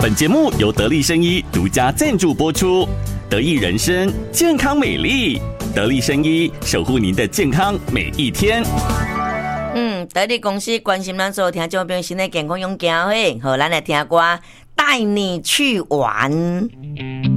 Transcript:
本节目由得力生医独家赞助播出，得益人生健康美丽，得力生医守护您的健康每一天。 得力公司关心咱所有听众朋友身体健康勇行嘿，好，咱来听歌带你去玩。